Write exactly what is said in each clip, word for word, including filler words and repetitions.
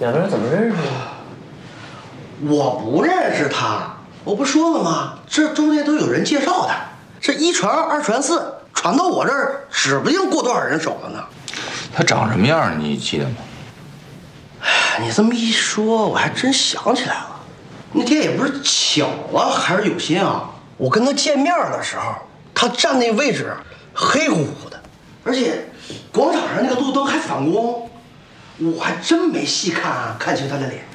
两个人怎么认识的？ 我不认识他，我不说了吗？这中间都有人介绍的，这一传二传四，传到我这儿，指不定过多少人手了呢。 他长什么样你记得吗？ 哎，你这么一说，我还真想起来了。那天也不是巧啊，还是有心啊。我跟他见面的时候，他站那位置黑乎乎的，而且广场上那个路灯还反光，我还真没细看看清他的脸。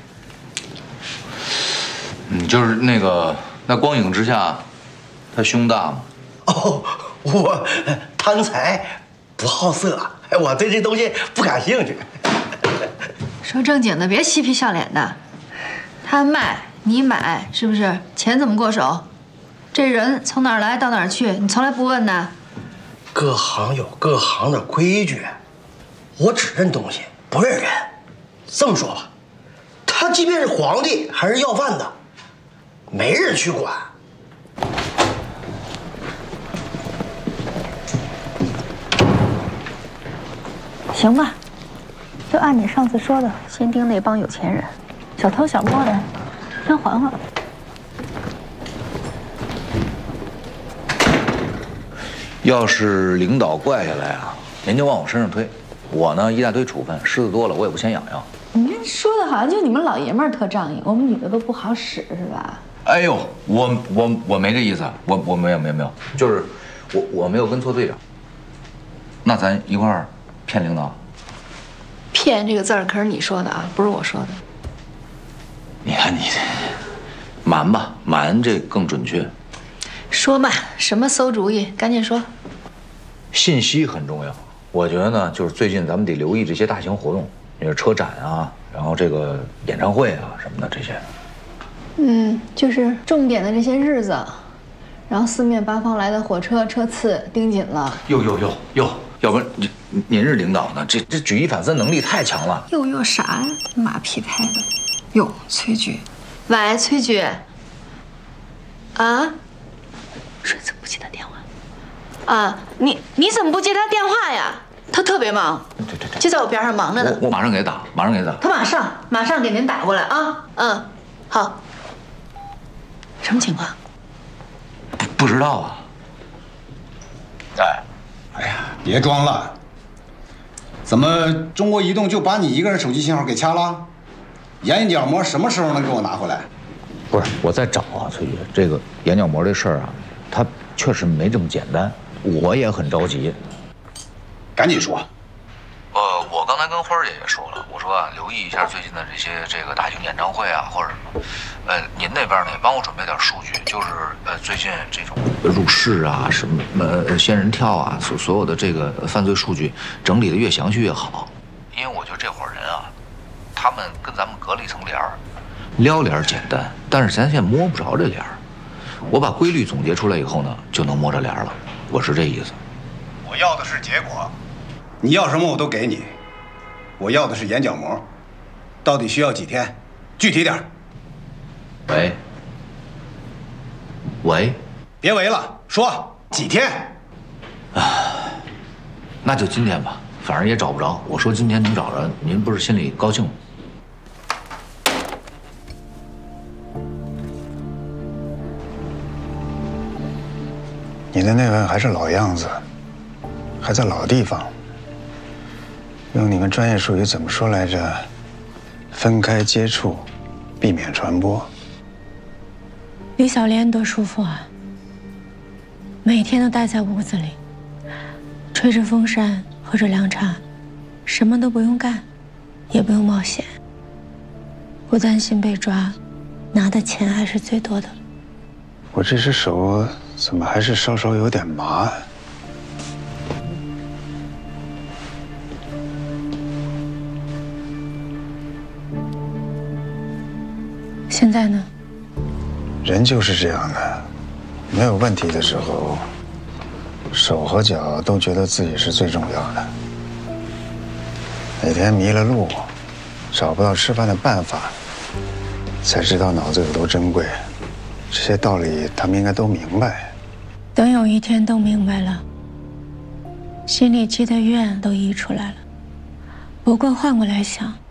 嗯，就是那个那光影之下，他胸大吗？ 哦，我贪财不好色，我对这东西不感兴趣。 说正经的，别嬉皮笑脸的。他卖你买，是不是？钱怎么过手？这人从哪儿来到哪儿去，你从来不问呢？ 各行有各行的规矩，我只认东西，不认人。这么说吧，他即便是皇帝还是要饭的，没人去管。 行吧，就按你上次说的，先盯那帮有钱人，小偷小摸的，先缓缓。 要是领导怪下来啊，您就往我身上推。我呢一大堆处分，虱子多了我也不嫌痒痒。 你这说的好像就你们老爷们儿特仗义，我们女的都不好使是吧？ 哎呦，我我我没这意思，我我没有没有没有，就是我我没有跟错队长。那咱一块儿骗领导？ 骗这个字儿可是你说的啊，不是我说的。 你看你，瞒吧，瞒这更准确。 说吧，什么馊主意？赶紧说。 信息很重要，我觉得呢，就是最近咱们得留意这些大型活动，你说车展啊，然后这个演唱会啊什么的这些。 嗯，就是重点的这些日子，然后四面八方来的火车车次盯紧了。 哟哟哟哟，要不然您您是领导呢，这这举一反三能力太强了。 又又啥呀？马屁拍的。哟，崔局，喂，崔局。啊？谁怎么不接他电话？啊，你你怎么不接他电话呀？他特别忙， 对对对， 就在我边上忙着呢。 我我马上给他打，马上给他打。 他马上马上给您打过来啊。嗯，好。什么情况？ 不不知道啊。 哎，哎呀，别装了！怎么中国移动就把你一个人手机信号给掐了？眼角膜什么时候能给我拿回来？ 不是，我在找啊，崔局，这个眼角膜这事儿啊，它确实没这么简单，我也很着急。 赶紧说。 呃，我刚才跟花儿姐也说了，我说啊，留意一下最近的这些这个大型演唱会啊，或者什么，呃，您那边呢也帮我准备点数据，就是呃最近这种入室啊，什么呃仙人跳啊，所所有的这个犯罪数据整理的越详细越好，因为我觉得这伙人啊，他们跟咱们隔了一层帘儿，撩帘简单，但是咱现在摸不着这帘儿。我把规律总结出来以后呢，就能摸着帘儿了，我是这意思。 我要的是结果，你要什么我都给你。我要的是眼角膜，到底需要几天？具体点。 喂，喂， 别喂了，说几天？ 啊，那就今天吧，反正也找不着。我说今天能找着，您不是心里高兴吗？ 你的那份还是老样子，还在老地方。用你们专业术语怎么说来着？分开接触，避免传播。 李小莲多舒服啊！每天都待在屋子里，吹着风扇，喝着凉茶，什么都不用干，也不用冒险，不担心被抓，拿的钱还是最多的。 我这只手怎么还是稍稍有点麻？ 现在呢？ 人就是这样的，没有问题的时候，手和脚都觉得自己是最重要的。哪天迷了路，找不到吃饭的办法，才知道脑子有多珍贵。这些道理他们应该都明白。 等有一天都明白了，心里积的怨都溢出来了。不过换过来想，